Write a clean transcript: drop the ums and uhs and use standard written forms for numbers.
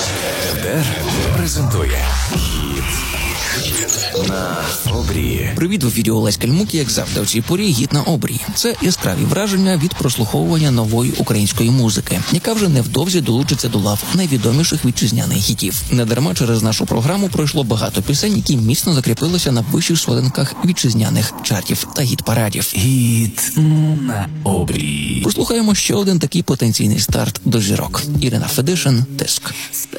ДР презентує «Гіт на обрії». Привіт, в ефірі Олесь Кальмук, як завжди, у цій порі «Гіт на обрії». Це яскраві враження від прослуховування нової української музики, яка вже невдовзі долучиться до лав найвідоміших вітчизняних хітів. Недарма через нашу програму пройшло багато пісень, які міцно закріпилися на вищих сходинках вітчизняних чартів та гіт-парадів. «Гіт на обрії». Послухаємо ще один такий потенційний старт до зірок. Ірина Федишин, «Тиск».